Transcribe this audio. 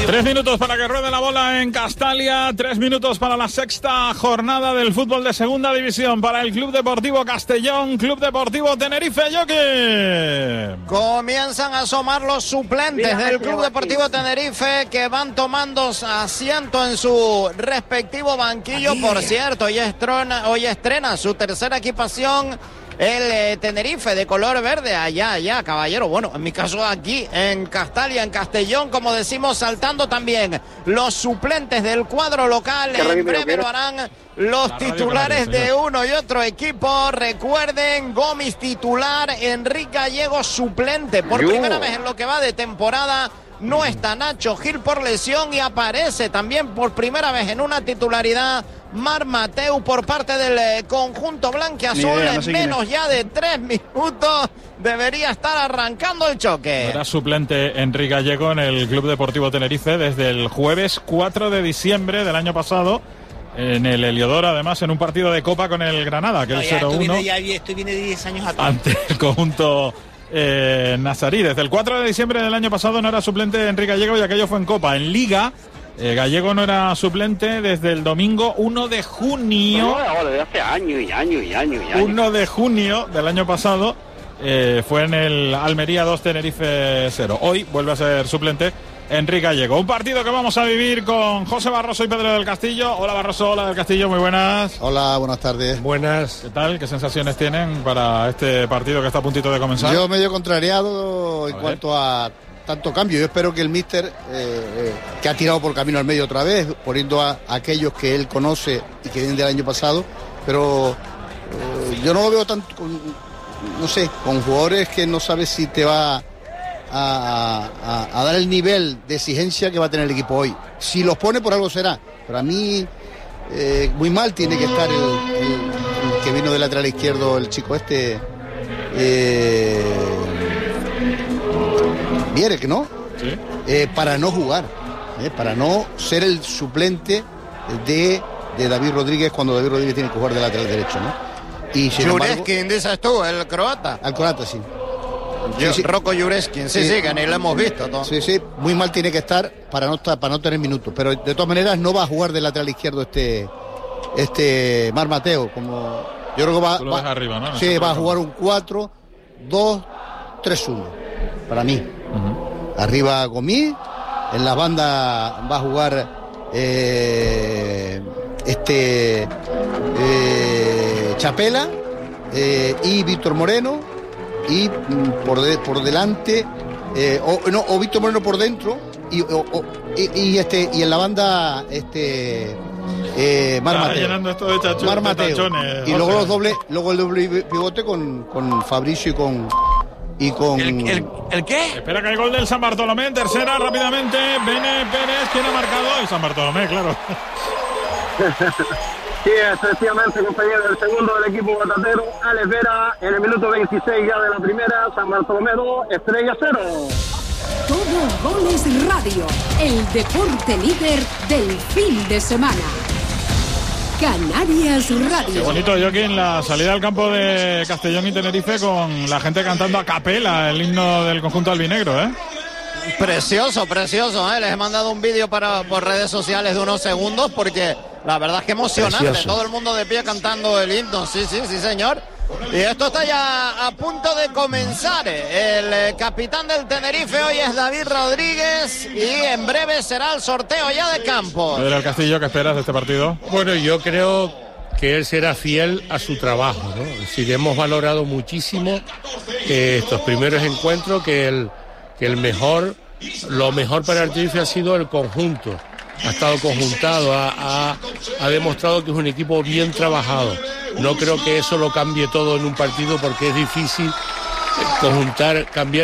3 minutos para que ruede la bola en Castalia, 3 minutos para la sexta jornada del fútbol de segunda división para el Club Deportivo Castellón, Club Deportivo Tenerife. Joaquín. Comienzan a asomar los suplentes del Club Deportivo Tenerife, que van tomando asiento en su respectivo banquillo. Por cierto, hoy estrena su tercera equipación el Tenerife de color verde, allá, caballero. Bueno, en mi caso aquí en Castalia, en Castellón, como decimos, saltando también los suplentes del cuadro local. En breve lo harán los titulares de uno y otro equipo. Recuerden, Gómez titular, Enrique Gallego suplente. Por primera vez en lo que va de temporada no está Nacho Gil por lesión, y aparece también por primera vez en una titularidad Marc Mateu por parte del conjunto blanquiazul. En menos ya de 3 minutos debería estar arrancando el choque. Era suplente Enrique Gallego en el Club Deportivo Tenerife desde el jueves 4 de diciembre del año pasado, en el Heliodoro, además en un partido de Copa con el Granada, que es el 0-1. Esto viene de 10 años atrás. Ante el conjunto nazarí. Desde el 4 de diciembre del año pasado no era suplente Enrique Gallego, y aquello fue en Copa. En Liga, Gallego no era suplente desde el domingo 1 de junio. Desde hace años y años. 1 de junio del año pasado. Fue en el Almería 2, Tenerife 0. Hoy vuelve a ser suplente Enrique Gallego. Un partido que vamos a vivir con José Barroso y Pedro del Castillo. Hola Barroso, hola del Castillo, muy buenas. Hola, buenas tardes. Buenas. ¿Qué tal? ¿Qué sensaciones tienen para este partido que está a puntito de comenzar? Yo medio contrariado en cuanto a tanto cambio. Yo espero que el míster, que ha tirado por camino al medio otra vez, poniendo a aquellos que él conoce y que vienen del año pasado, pero yo no lo veo tanto, no sé, con jugadores que no sabes si te va a dar el nivel de exigencia que va a tener el equipo hoy. Si los pone, por algo será, pero a mí muy mal tiene que estar el que vino de lateral izquierdo, el chico Vierek, ¿no? Sí. Para no jugar, para no ser el suplente de David Rodríguez, cuando David Rodríguez tiene que jugar de lateral derecho, ¿no? Y Jureskin, dices tú, el croata. Al croata, sí. Rocco Jureskin, sí, que ni lo hemos visto, ¿no? Sí, muy mal tiene que estar para no tener minutos, pero de todas maneras no va a jugar de lateral izquierdo este Marc Mateu, como yo creo que va arriba, ¿no? Sí, va a jugar un 4-2-3-1 para mí. Arriba Gomis, en la banda va a jugar Chapela y Víctor Moreno, y por delante o Víctor Moreno por dentro y en la banda Marc Mateu. Y luego el doble pivote con Fabricio y con ¿El qué? Espera que el gol del San Bartolomé en tercera, rápidamente. Bene Pérez, ¿quién ha marcado? Y San Bartolomé, claro. Sí, efectivamente, compañero, el segundo del equipo batatero, Alex Vera, en el minuto 26 ya de la primera, San Bartolomé 2, Estrella 0. Todo Goles Radio, el deporte líder del fin de semana. Canarias Radio. Qué bonito, Joaquín, la salida al campo de Castellón y Tenerife con la gente cantando a capela el himno del conjunto albinegro, ¿eh? Precioso, ¿eh? Les he mandado un vídeo por redes sociales de unos segundos, porque la verdad es que emocionante. Precioso. Todo el mundo de pie cantando el himno. Sí, señor. Y esto está ya a punto de comenzar. El capitán del Tenerife hoy es David Rodríguez, y en breve será el sorteo ya de campo. Pedro del Castillo, ¿qué esperas de este partido? Bueno, yo creo que él será fiel a su trabajo, ¿no? Es decir, hemos valorado muchísimo estos primeros encuentros, que lo mejor para el Tenerife ha sido el conjunto. Ha estado conjuntado, ha demostrado que es un equipo bien trabajado. No creo que eso lo cambie todo en un partido, porque es difícil cambiar